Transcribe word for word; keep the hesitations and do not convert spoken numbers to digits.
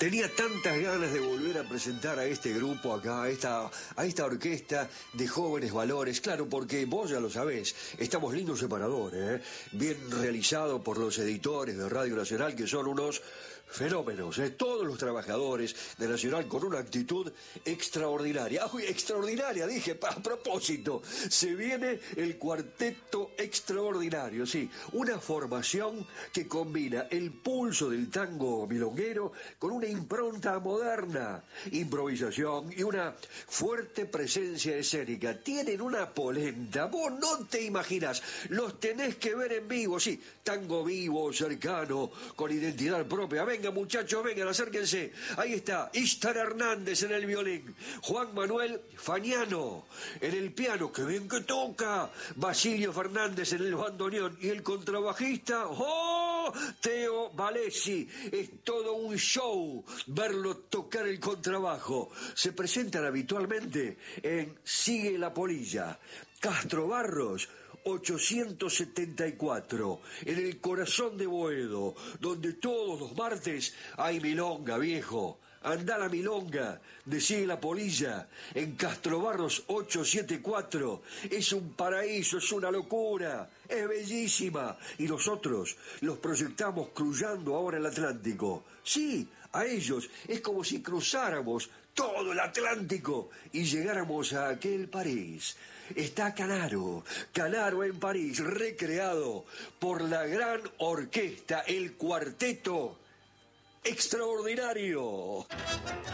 Tenía tantas ganas de volver a presentar a este grupo acá, a esta, a esta orquesta de jóvenes valores. Claro, porque vos ya lo sabés, estamos lindos separadores, ¿eh? Bien realizado por los editores de Radio Nacional, que son unos fenómenos, ¿eh? Todos los trabajadores de Nacional con una actitud extraordinaria. ¡Uy, extraordinaria! Dije, a propósito, se viene el Cuarteto Extraordinario, sí, una formación que combina el pulso del tango milonguero con una impronta moderna, improvisación y una fuerte presencia escénica. Tienen una polenta, vos no te imaginás, los tenés que ver en vivo, sí, tango vivo, cercano, con identidad propia. Venga, muchachos, vengan, acérquense. Ahí está, Ishtar Hernández en el violín, Juan Manuel Fagnano en el piano, que bien que toca, Basilio Fernández en el bandoneón y el contrabajista, ¡oh!, Teo Valesi. Es todo un show verlo tocar el contrabajo. Se presentan habitualmente en Sigue la Polilla, Castro Barros ochocientos setenta y cuatro, en el corazón de Boedo, donde todos los martes hay milonga, viejo. Andá la milonga de Sigue la Polilla en Castro Barros ochocientos setenta y cuatro. Es un paraíso, es una locura, es bellísima. Y nosotros los proyectamos cruzando ahora el Atlántico. Sí, a ellos es como si cruzáramos todo el Atlántico y llegáramos a aquel París. Está Canaro, Canaro en París, recreado por la gran orquesta, el Cuarteto Extraordinario.